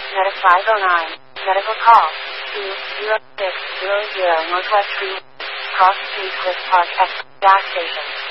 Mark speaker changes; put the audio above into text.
Speaker 1: Medic 509. Medical call. 20600 Northwest Street. Cross Street, Cliff Park, X. Gas station.